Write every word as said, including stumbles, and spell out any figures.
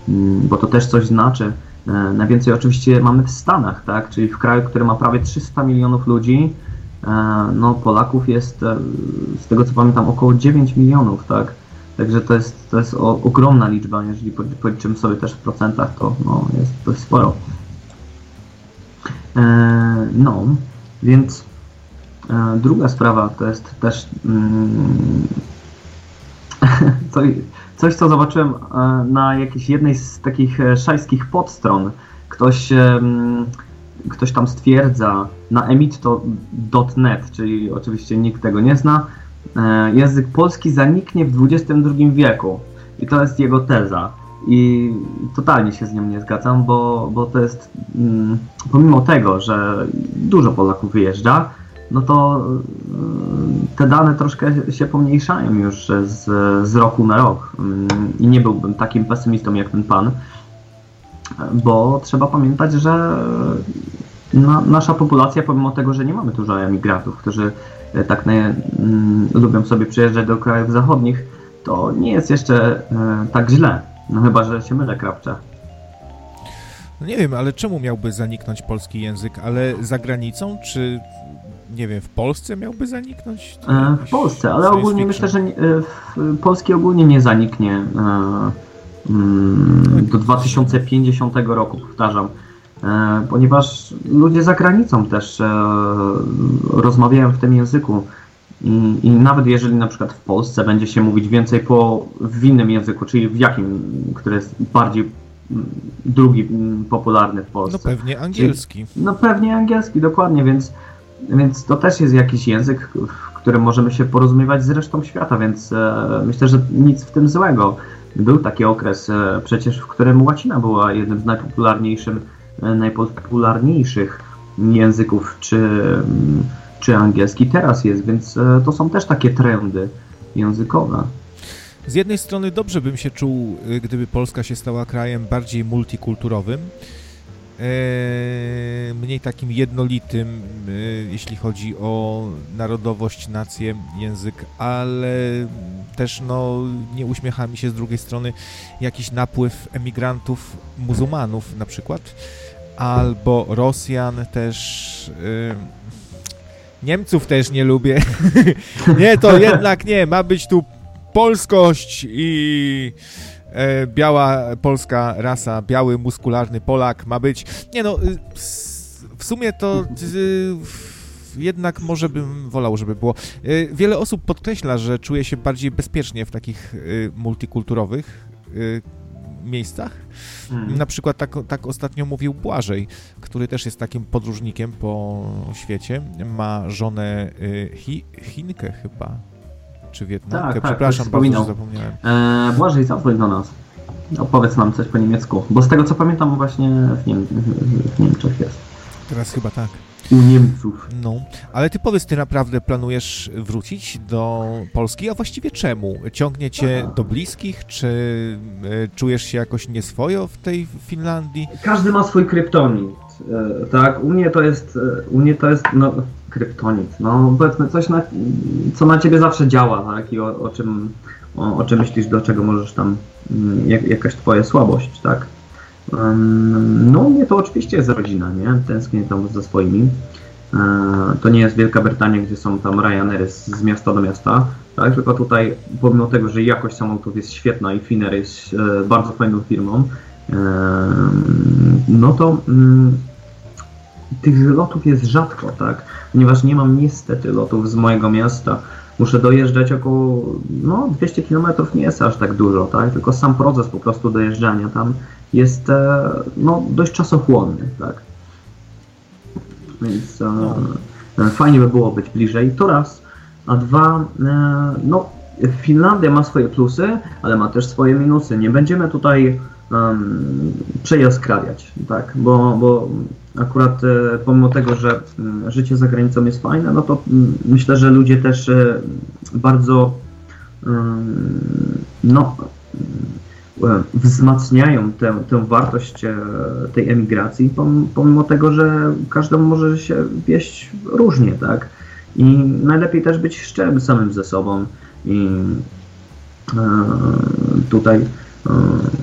bo to też coś znaczy. Najwięcej oczywiście mamy w Stanach, tak? Czyli w kraju, który ma prawie trzysta milionów ludzi, no Polaków jest, z tego co pamiętam, około dziewięć milionów, tak? Także to jest, to jest o, ogromna liczba, jeżeli policzymy sobie też w procentach, to no, jest dość sporo. No, więc druga sprawa to jest też mm, coś, coś, co zobaczyłem na jakiejś jednej z takich szajskich podstron. Ktoś, ktoś tam stwierdza na emitto kropka net, czyli oczywiście nikt tego nie zna, język polski zaniknie w dwudziestym drugim wieku. I to jest jego teza. I totalnie się z nią nie zgadzam, bo, bo to jest, mm, pomimo tego, że dużo Polaków wyjeżdża, no to y, te dane troszkę się pomniejszają już z, z roku na rok. Y, I nie byłbym takim pesymistą jak ten pan, bo trzeba pamiętać, że na, nasza populacja, pomimo tego, że nie mamy dużo emigrantów, którzy tak nie, y, lubią sobie przyjeżdżać do krajów zachodnich, to nie jest jeszcze y, tak źle. No chyba, że się mylę, Krawcze. No nie wiem, ale czemu miałby zaniknąć polski język? Ale za granicą, czy nie wiem, w Polsce miałby zaniknąć? E, w Polsce, ale ogólnie myślę, że nie, w, polski ogólnie nie zaniknie e, mm, do dwa tysiące pięćdziesiątego roku, powtarzam. E, ponieważ ludzie za granicą też e, rozmawiają w tym języku. I, I nawet jeżeli na przykład w Polsce będzie się mówić więcej po, w innym języku, czyli w jakim, który jest bardziej drugi popularny w Polsce. No pewnie angielski. Czyli, no pewnie angielski, dokładnie, więc, więc to też jest jakiś język, w którym możemy się porozumiewać z resztą świata, więc e, myślę, że nic w tym złego. Był taki okres e, przecież, w którym łacina była jednym z najpopularniejszych, e, najpopularniejszych języków, czy czy angielski teraz jest, więc to są też takie trendy językowe. Z jednej strony dobrze bym się czuł, gdyby Polska się stała krajem bardziej multikulturowym, mniej takim jednolitym, jeśli chodzi o narodowość, nację, język, ale też no, nie uśmiecha mi się z drugiej strony jakiś napływ emigrantów muzułmanów na przykład, albo Rosjan też. Niemców też nie lubię. Nie, to jednak nie. Ma być tu polskość i e, biała polska rasa, biały, muskularny Polak ma być. Nie no, w sumie to y, jednak może bym wolał, żeby było. Y, wiele osób podkreśla, że czuje się bardziej bezpiecznie w takich y, multikulturowych y, miejscach. Hmm. Na przykład tak, tak ostatnio mówił Błażej, który też jest takim podróżnikiem po świecie. Ma żonę y, Hi, Chinkę chyba, czy Wietnamkę. Tak, tak, Przepraszam, bardzo, że zapomniałem. E, Błażej, zadzwoń do nas. Opowiedz nam coś po niemiecku, bo z tego co pamiętam właśnie w, Niem w Niemczech jest. Teraz chyba tak. U Niemców. No, ale ty powiedz, ty naprawdę planujesz wrócić do Polski, a właściwie czemu? Ciągnie cię Aha. do bliskich, czy y, czujesz się jakoś nieswojo w tej Finlandii? Każdy ma swój kryptonit, e, tak? U mnie to jest, u mnie to jest, no, kryptonit, no, powiedzmy coś, na, co na ciebie zawsze działa, tak? I o, o czym, o, o czym myślisz, do czego możesz tam, jak, jakaś twoja słabość, tak? No u mnie to oczywiście jest rodzina, nie? Tęsknię tam za swoimi. To nie jest Wielka Brytania, gdzie są tam Ryanairy z, z miasta do miasta, tak? Tylko tutaj, pomimo tego, że jakość samolotów jest świetna i Finnair jest e, bardzo fajną firmą, e, no to mm, tych lotów jest rzadko, tak? Ponieważ nie mam niestety lotów z mojego miasta. Muszę dojeżdżać około, no dwieście kilometrów nie jest aż tak dużo, tak? Tylko sam proces po prostu dojeżdżania tam jest no, dość czasochłonny, tak? Więc e, fajnie by było być bliżej, to raz, a dwa, e, no Finlandia ma swoje plusy, ale ma też swoje minusy. Nie będziemy tutaj um, przejaskrawiać, tak? Bo, bo akurat e, pomimo tego, że e, życie za granicą jest fajne, no to m, myślę, że ludzie też e, bardzo e, no wzmacniają tę, tę wartość tej emigracji, pomimo tego, że każdemu może się wieść różnie, tak? I najlepiej też być szczerym samym ze sobą i e, tutaj e,